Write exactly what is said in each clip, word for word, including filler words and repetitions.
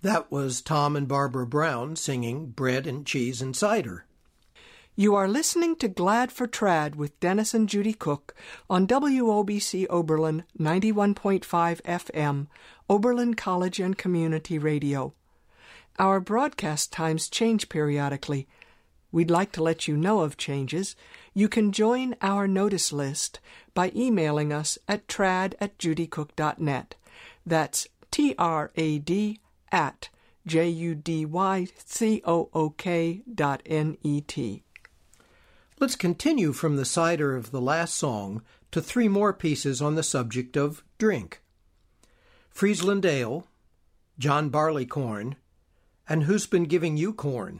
That was Tom and Barbara Brown singing Bread and Cheese and Cider. You are listening to Glad for Trad with Dennis and Judy Cook on W O B C Oberlin ninety-one point five F M, Oberlin College and Community Radio. Our broadcast times change periodically. We'd like to let you know of changes. You can join our notice list by emailing us at trad at judycook dot net. That's T R A D at J U D Y C O O K dot N E T. Let's continue from the cider of the last song to three more pieces on the subject of drink. Friesland Ale, John Barleycorn, and Who's Been Giving You Corn?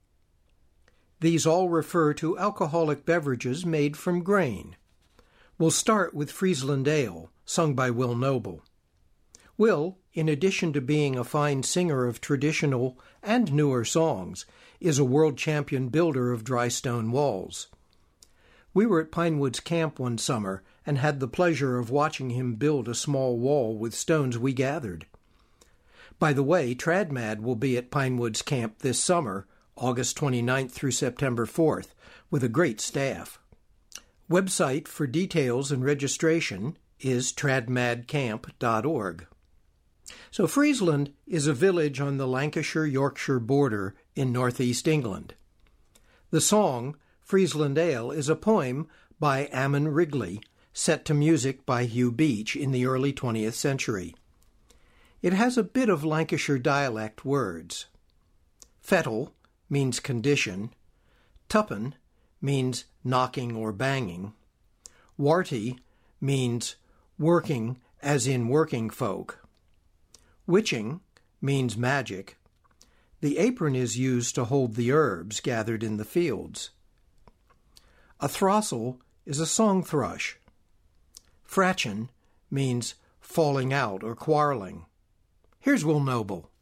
These all refer to alcoholic beverages made from grain. We'll start with Friesland Ale, sung by Will Noble. Will, in addition to being a fine singer of traditional and newer songs, is a world champion builder of dry stone walls. We were at Pinewoods Camp one summer and had the pleasure of watching him build a small wall with stones we gathered. By the way, TradMad will be at Pinewoods Camp this summer, August twenty-ninth through September fourth, with a great staff. Website for details and registration is trad mad camp dot org. So Friesland is a village on the Lancashire-Yorkshire border in northeast England. The song, Friesland Ale, is a poem by Ammon Wrigley, set to music by Hugh Beach in the early twentieth century. It has a bit of Lancashire dialect words. Fettle means condition. Tuppen means knocking or banging. Warty means working as in working folk. Witching means magic. The apron is used to hold the herbs gathered in the fields. A throstle is a song thrush. Fratchen means falling out or quarreling. Here's Will Noble.